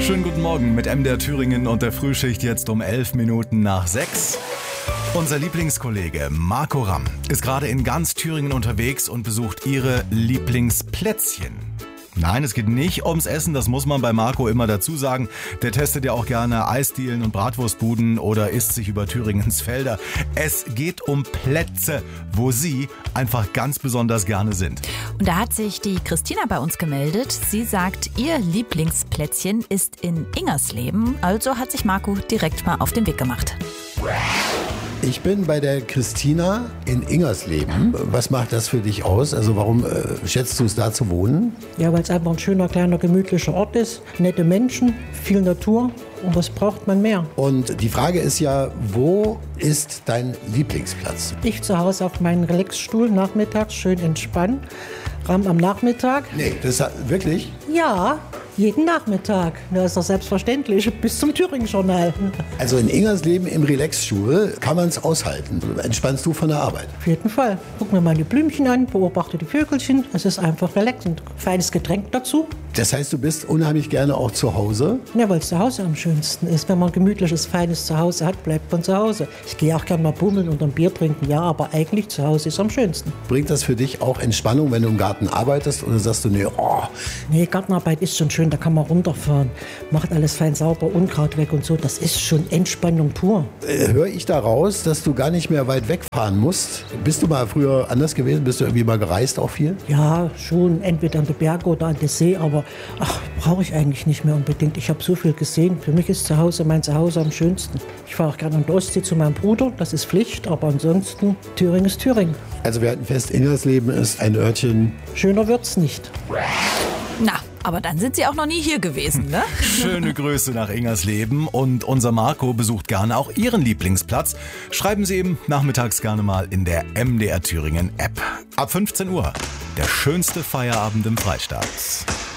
Schönen guten Morgen mit MDR Thüringen und der Frühschicht jetzt um 11 Minuten nach 6. Unser Lieblingskollege Marco Ramm ist gerade in ganz Thüringen unterwegs und besucht ihre Lieblingsplätzchen. Nein, es geht nicht ums Essen, das muss man bei Marco immer dazu sagen. Der testet ja auch gerne Eisdielen und Bratwurstbuden oder isst sich über Thüringens Felder. Es geht um Plätze, wo Sie einfach ganz besonders gerne sind. Und da hat sich die Christina bei uns gemeldet. Sie sagt, ihr Lieblingsplätzchen ist in Ingersleben. Also hat sich Marco direkt mal auf den Weg gemacht. Ich bin bei der Christina in Ingersleben. Was macht das für dich aus? Also warum schätzt du es da zu wohnen? Ja, weil es einfach ein schöner, kleiner, gemütlicher Ort ist. Nette Menschen, viel Natur. Und was braucht man mehr? Und die Frage ist ja, wo ist dein Lieblingsplatz? Ich zu Hause auf meinem Relaxstuhl nachmittags schön entspannen. Ramm am Nachmittag. Nee, das wirklich? Ja, jeden Nachmittag. Das ist doch selbstverständlich. Bis zum Thüringen-Journal. Also in Ingersleben im Relaxstuhl kann man es aushalten. Entspannst du von der Arbeit? Auf jeden Fall. Guck mir mal die Blümchen an, beobachte die Vögelchen. Es ist einfach relaxend. Feines Getränk dazu. Das heißt, du bist unheimlich gerne auch zu Hause? Ja, weil es zu Hause am schönsten ist. Wenn man ein gemütliches, feines Zuhause hat, bleibt man zu Hause. Ich gehe auch gerne mal bummeln und ein Bier trinken, ja, aber eigentlich zu Hause ist am schönsten. Bringt das für dich auch Entspannung, wenn du im Garten arbeitest? Oder sagst du, Nee, Gartenarbeit ist schon schön, da kann man runterfahren. Macht alles fein sauber, Unkraut weg und so. Das ist schon Entspannung pur. Höre ich da raus, dass du gar nicht mehr weit wegfahren musst? Bist du mal früher anders gewesen? Bist du irgendwie mal gereist auch viel? Ja, schon. Entweder an die Berge oder an den See, aber brauche ich eigentlich nicht mehr unbedingt. Ich habe so viel gesehen. Für mich ist mein Zuhause am schönsten. Ich fahre auch gerne an die Ostsee zu meinem Bruder, das ist Pflicht, aber ansonsten, Thüringen ist Thüringen. Also wir hatten fest, Ingersleben ist ein Örtchen. Schöner wird's nicht. Na, aber dann sind Sie auch noch nie hier gewesen, ne? Schöne Grüße nach Ingersleben und unser Marco besucht gerne auch Ihren Lieblingsplatz. Schreiben Sie ihm nachmittags gerne mal in der MDR Thüringen App. Ab 15 Uhr, der schönste Feierabend im Freistaat.